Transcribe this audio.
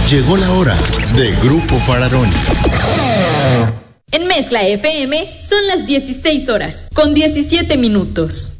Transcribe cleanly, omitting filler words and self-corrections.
Llegó la hora de Grupo Fararoni. En Mezcla FM son las 16 horas, con 17 minutos.